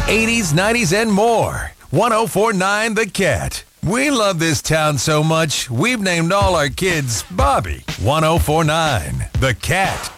80s, 90s, and more. 1049 The Cat. We love this town so much, we've named all our kids Bobby. 1049 The Cat.